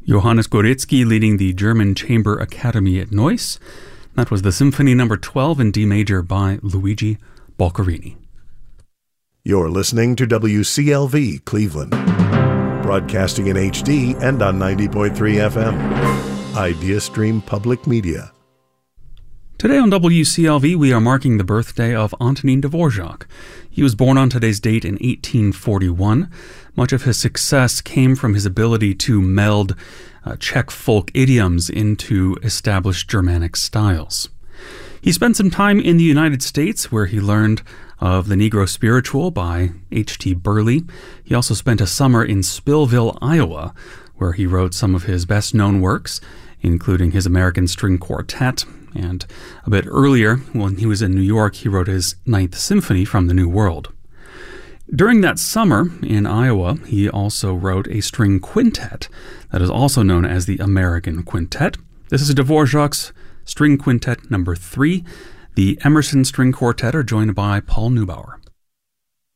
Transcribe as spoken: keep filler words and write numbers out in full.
Johannes Goretzky leading the German Chamber Academy at Neuss. That was the Symphony Number twelve in D major by Luigi Boccherini. You're listening to W C L V Cleveland, broadcasting in H D and on ninety point three F M. IdeaStream Public Media. Today on W C L V, we are marking the birthday of Antonin Dvorak. He was born on today's date in eighteen forty-one. Much of his success came from his ability to meld uh, Czech folk idioms into established Germanic styles. He spent some time in the United States, where he learned of the Negro Spiritual by H T Burley. He also spent a summer in Spillville, Iowa, where he wrote some of his best-known works, including his American String Quartet. And a bit earlier, when he was in New York, he wrote his Ninth Symphony from the New World. During that summer in Iowa, he also wrote a string quintet that is also known as the American Quintet. This is Dvorak's String Quintet number three. The Emerson String Quartet are joined by Paul Neubauer.